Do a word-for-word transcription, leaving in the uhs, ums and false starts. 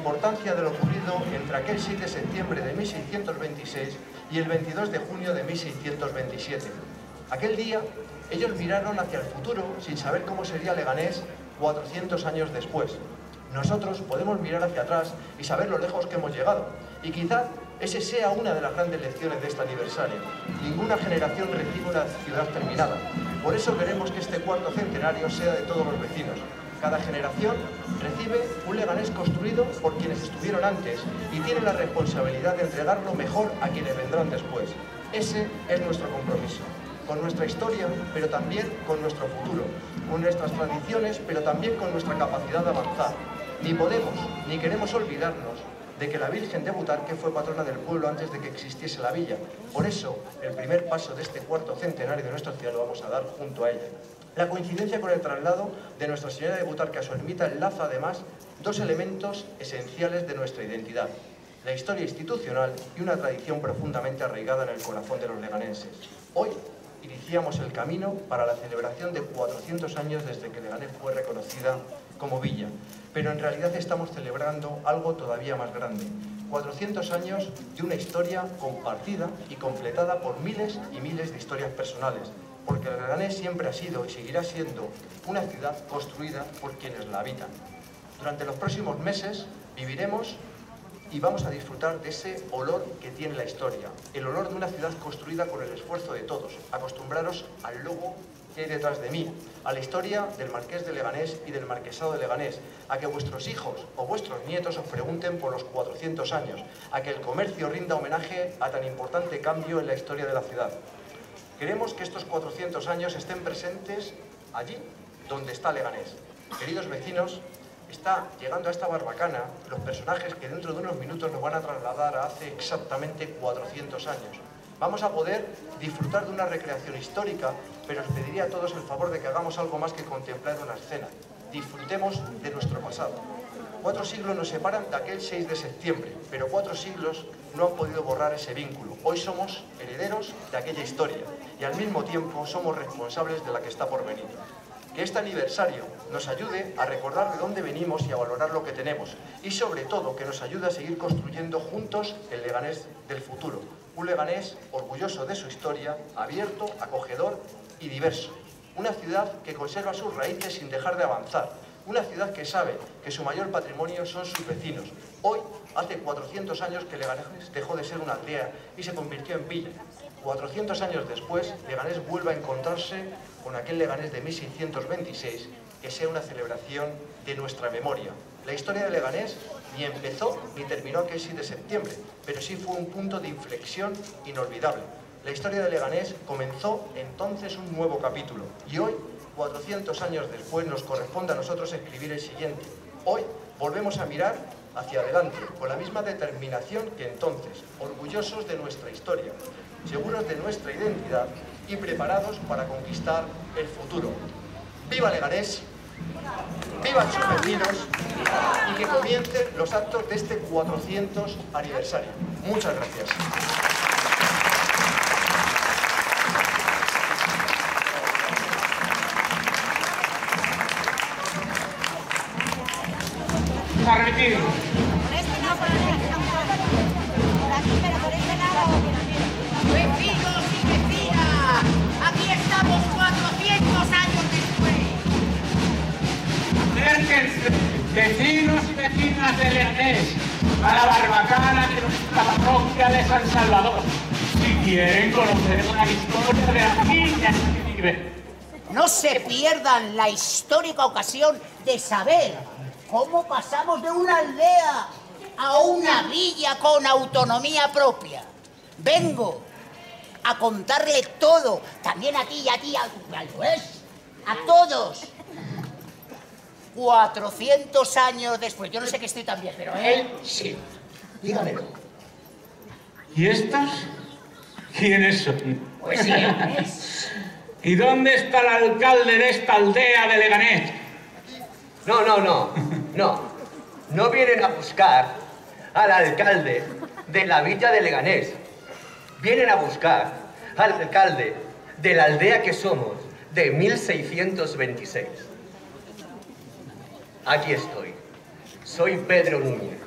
importancia de lo ocurrido entre aquel seis de septiembre de mil seiscientos veintiséis y el veintidós de junio de mil seiscientos veintisiete. Aquel día, ellos miraron hacia el futuro sin saber cómo sería Leganés cuatrocientos años después. Nosotros podemos mirar hacia atrás y saber lo lejos que hemos llegado. Y quizá ese sea una de las grandes lecciones de este aniversario. Ninguna generación recibe una ciudad terminada. Por eso queremos que este cuarto centenario sea de todos los vecinos. Cada generación recibe un Leganés construido por quienes estuvieron antes y tiene la responsabilidad de entregarlo mejor a quienes vendrán después. Ese es nuestro compromiso. Con nuestra historia, pero también con nuestro futuro. Con nuestras tradiciones, pero también con nuestra capacidad de avanzar. Ni podemos, ni queremos olvidarnos de que la Virgen de Butarque fue patrona del pueblo antes de que existiese la villa. Por eso, el primer paso de este cuarto centenario de nuestra ciudad lo vamos a dar junto a ella. La coincidencia con el traslado de Nuestra Señora de Butarque a su ermita enlaza además dos elementos esenciales de nuestra identidad: la historia institucional y una tradición profundamente arraigada en el corazón de los leganenses. Hoy iniciamos el camino para la celebración de cuatrocientos años desde que Leganés fue reconocida como villa, pero en realidad estamos celebrando algo todavía más grande: cuatrocientos años de una historia compartida y completada por miles y miles de historias personales, porque Leganés siempre ha sido y seguirá siendo una ciudad construida por quienes la habitan. Durante los próximos meses viviremos y vamos a disfrutar de ese olor que tiene la historia, el olor de una ciudad construida con el esfuerzo de todos. Acostumbraros al logo que hay detrás de mí, a la historia del Marqués de Leganés y del Marquesado de Leganés, a que vuestros hijos o vuestros nietos os pregunten por los cuatrocientos años, a que el comercio rinda homenaje a tan importante cambio en la historia de la ciudad. Queremos que estos cuatrocientos años estén presentes allí donde está Leganés. Queridos vecinos, está llegando a esta barbacana los personajes que dentro de unos minutos nos van a trasladar a hace exactamente cuatrocientos años. Vamos a poder disfrutar de una recreación histórica, pero os pediría a todos el favor de que hagamos algo más que contemplar una escena. Disfrutemos de nuestro pasado. Cuatro siglos nos separan de aquel seis de septiembre, pero cuatro siglos no han podido borrar ese vínculo. Hoy somos herederos de aquella historia y al mismo tiempo somos responsables de la que está por venir. Que este aniversario nos ayude a recordar de dónde venimos y a valorar lo que tenemos, y sobre todo que nos ayude a seguir construyendo juntos el Leganés del futuro. Un Leganés orgulloso de su historia, abierto, acogedor y diverso. Una ciudad que conserva sus raíces sin dejar de avanzar. Una ciudad que sabe que su mayor patrimonio son sus vecinos. Hoy, hace cuatrocientos años que Leganés dejó de ser una aldea y se convirtió en villa. cuatrocientos años después, Leganés vuelve a encontrarse con aquel Leganés de mil seiscientos veintiséis, que sea una celebración de nuestra memoria. La historia de Leganés ni empezó ni terminó aquel seis de septiembre, pero sí fue un punto de inflexión inolvidable. La historia de Leganés comenzó entonces un nuevo capítulo, y hoy, cuatrocientos años después, nos corresponde a nosotros escribir el siguiente. Hoy volvemos a mirar hacia adelante, con la misma determinación que entonces, orgullosos de nuestra historia, seguros de nuestra identidad y preparados para conquistar el futuro. ¡Viva Leganés! ¡Vivan sus vecinos! Y que comiencen los actos de este cuatrocientos aniversario. Muchas gracias. A remitir. Vecinos y vecinas, aquí estamos cuatrocientos años después. Acérquense, vecinos y vecinas de Leganés, a la barbacana de nuestra parroquia de San Salvador, si quieren conocer la historia de la villa que vive. No se pierdan la histórica ocasión de saber cómo pasamos de una aldea a una villa con autonomía propia. Vengo a contarle todo, también a ti y a ti, a, al juez, a todos. cuatrocientos años después. Yo no sé qué estoy tan bien, pero él sí. Dígamelo. ¿Y estos? ¿Quiénes son? Pues sí, es. ¿Y dónde está el alcalde de esta aldea de Leganés? No, no, no, no. No vienen a buscar al alcalde de la villa de Leganés. Vienen a buscar al alcalde de la aldea que somos, de mil seiscientos veintiséis. Aquí estoy. Soy Pedro Núñez.